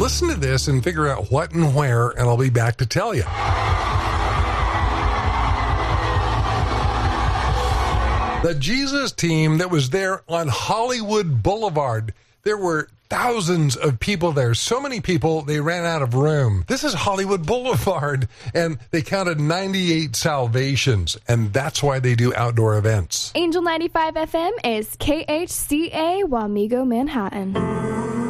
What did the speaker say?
listen to this and figure out what and where, and I'll be back to tell you. The Jesus team that was there on Hollywood Boulevard. There were thousands of people there. So many people, they ran out of room. This is Hollywood Boulevard, and they counted 98 salvations, and that's why they do outdoor events. Angel 95 FM is KHCA Wamego, Manhattan.